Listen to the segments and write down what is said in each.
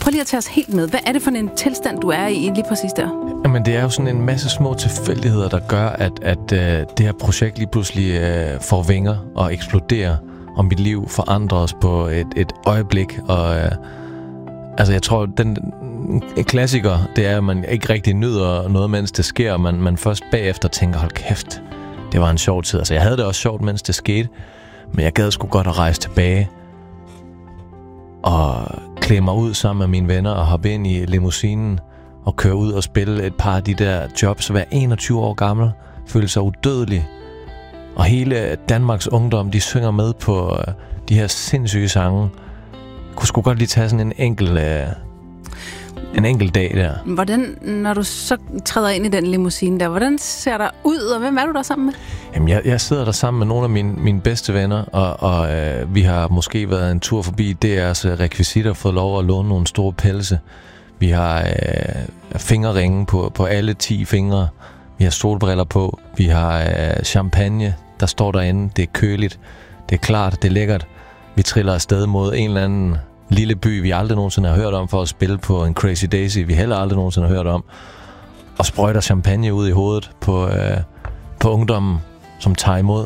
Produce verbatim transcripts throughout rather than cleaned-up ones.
Prøv lige at tage os helt med. Hvad er det for en tilstand, du er i lige præcis der? Jamen, det er jo sådan en masse små tilfældigheder, der gør, at, at uh, det her projekt lige pludselig uh, får vinger og eksploderer, og mit liv forandres på et, et øjeblik. Og uh, altså, jeg tror, den en klassiker, det er, at man ikke rigtig nyder noget, mens det sker, og man, man først bagefter tænker, hold kæft, det var en sjov tid. Altså, jeg havde det også sjovt, mens det skete, men jeg gad sgu godt at rejse tilbage og klæde mig ud sammen med mine venner og hoppe ind i limousinen og køre ud og spille et par af de der jobs, være enogtyve år gammel, føle sig udødelig. Og hele Danmarks ungdom, de synger med på de her sindssyge sange. Jeg kunne sgu godt lige tage sådan en enkelt, en enkelt dag der. Hvordan, når du så træder ind i den limousine der, hvordan ser der ud, og hvem er du der sammen med? Jamen, jeg, jeg sidder der sammen med nogle af mine, mine bedste venner, og, og øh, vi har måske været en tur forbi D R's rekvisitter, fået lov at låne nogle store pelse. Vi har øh, fingerringe på, på alle ti fingre. Vi har solbriller på. Vi har øh, champagne, der står derinde. Det er køligt. Det er klart. Det er lækkert. Vi triller afsted mod en eller anden lille by, vi aldrig nogensinde har hørt om, for at spille på en Crazy Daisy, vi heller aldrig nogensinde har hørt om. Og sprøjter champagne ud i hovedet på, øh, på ungdommen, som tager imod.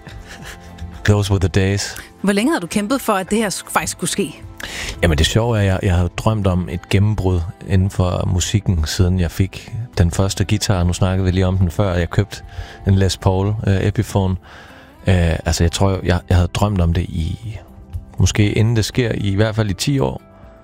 Those were the days. Hvor længe havde du kæmpet for, at det her faktisk skulle ske? Jamen det sjove er, at jeg, jeg havde drømt om et gennembrud inden for musikken, siden jeg fik den første guitar. Nu snakkede vi lige om den før, jeg købte en Les Paul øh, Epiphone. Øh, altså jeg tror, jeg, jeg havde drømt om det i, måske inden det sker, i hvert fald i ti år.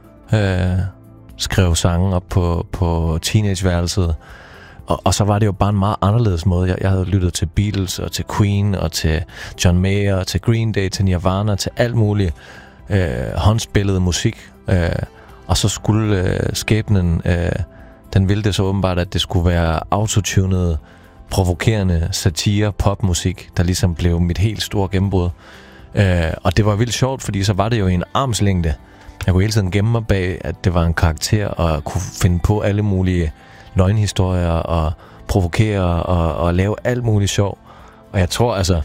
Øh, skrev sange op på, på teenageværelset. Og, og så var det jo bare en meget anderledes måde. Jeg, jeg havde lyttet til Beatles og til Queen og til John Mayer og til Green Day, til Nirvana, til alt muligt øh, håndspillet musik. Øh, og så skulle øh, skæbnen, øh, den ville det så åbenbart, at det skulle være autotunet, provokerende satire, popmusik, der ligesom blev mit helt store gennembrud. Øh, og det var vildt sjovt, fordi så var det jo i en armslængde. Jeg kunne hele tiden gemme mig bag, at det var en karakter, og kunne finde på alle mulige løgnhistorier og provokere og, og lave alt muligt sjov. Og jeg tror altså,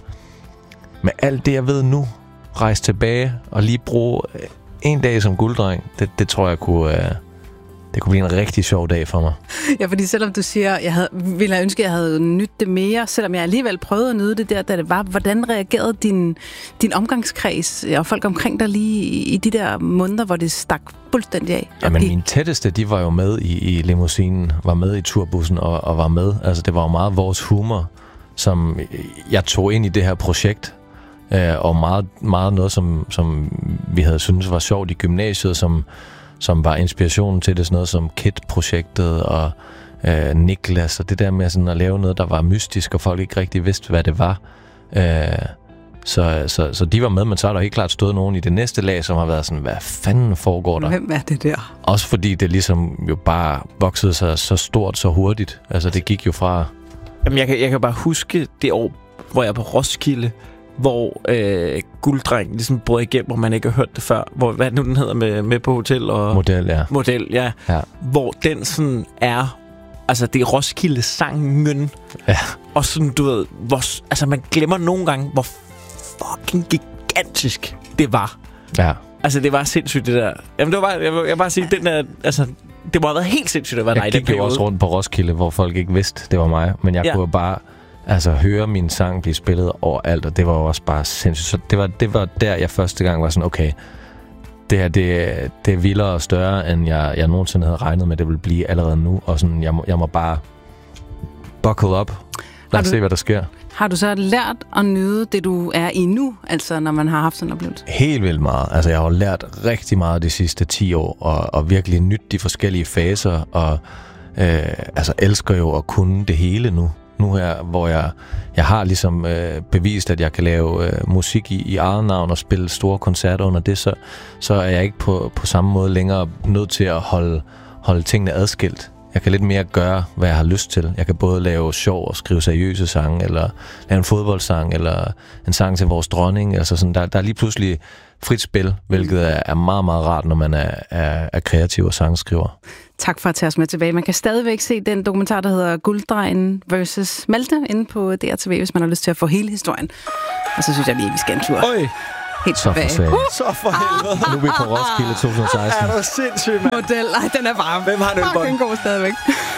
med alt det jeg ved nu, rejse tilbage og lige bruge en dag som gulddreng, det, det tror jeg kunne, uh, det kunne blive en rigtig sjov dag for mig. Ja, fordi selvom du siger, jeg havde, ville have ønsket, at jeg havde nydt det mere, selvom jeg alligevel prøvede at nyde det der, da det var, hvordan reagerede din, din omgangskreds og folk omkring dig lige i de der måneder, hvor det stak fuldstændig af? Jamen mine tætteste, de var jo med i, i limousinen, var med i turbussen og, og var med. Altså det var jo meget vores humor, som jeg tog ind i det her projekt, øh, og meget, meget noget, som, som vi havde syntes var sjovt i gymnasiet, som som var inspirationen til det, sådan noget som Kit-projektet og øh, Niklas, og det der med sådan at lave noget, der var mystisk, og folk ikke rigtig vidste, hvad det var. Øh, så, så, så de var med, men så er der helt klart stået nogen i det næste lag, som har været sådan, hvad fanden foregår der? Hvem er det der? Også fordi det ligesom jo bare voksede sig så stort, så hurtigt. Altså det gik jo fra... Jamen jeg kan, jeg kan bare huske det år, hvor jeg er på Roskilde, hvor øh, Gulddreng ligesom brød igennem, hvor man ikke har hørt det før. Hvor, hvad nu den hedder med, med på hotel og... Model, ja. Model, ja. ja. Hvor den sådan er... Altså, det er Roskilde-sangen. Ja. Og sådan, du ved... Hvor, altså, man glemmer nogle gange, hvor fucking gigantisk det var. Ja. Altså, det var sindssygt, det der. Jamen, det var bare... Jeg vil, jeg vil bare sige, den der... Altså, det må have været helt sindssygt at være dig i den periode. Jeg gik jo også rundt på Roskilde, hvor folk ikke vidste, det var mig. Men jeg ja. kunne bare... Altså, høre min sang blive spillet overalt, og det var også bare sindssygt. Så det var, det var der, jeg første gang var sådan, okay, det her, det, det er vildere og større, end jeg, jeg nogensinde havde regnet med, det ville blive allerede nu. Og sådan, jeg må, jeg må bare buckle up. Lad os se, hvad der sker. Har du så lært at nyde det, du er i nu, altså når man har haft sådan en oplevelse? Helt vildt meget. Altså, jeg har lært rigtig meget de sidste ti år, og, og virkelig nyt de forskellige faser, og øh, altså, elsker jo at kunne det hele nu. Nu her, hvor jeg, jeg har ligesom øh, bevist, at jeg kan lave øh, musik i, i eget navn og spille store koncerter under det, så, så er jeg ikke på, på samme måde længere nødt til at holde, holde tingene adskilt. Jeg kan lidt mere gøre, hvad jeg har lyst til. Jeg kan både lave sjov og skrive seriøse sange, eller lave en fodboldsang, eller en sang til vores dronning. Altså sådan, der, der er lige pludselig frit spil, hvilket er, er meget, meget rart, når man er, er, er kreativ og sangskriver. Tak for at tage os med tilbage. Man kan stadigvæk se den dokumentar, der hedder Gulddrengen versus Malte inde på D R T V, hvis man har lyst til at få hele historien. Og så synes jeg lige, vi skal en tur. Oj. Helt Så for tilbage. svagt. Uh, Så for helvede. Nu er vi på Roskilde to tusind og seksten. Er du sindssyg, mand? model. Ej, den er bare Hvem har en ølbånd? fucking god stadigvæk.